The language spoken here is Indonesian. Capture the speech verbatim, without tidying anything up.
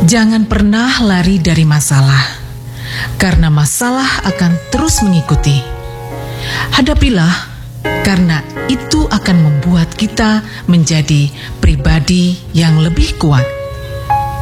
Jangan pernah lari dari masalah, karena masalah akan terus mengikuti. Hadapilah, karena itu akan membuat kita menjadi pribadi yang lebih kuat.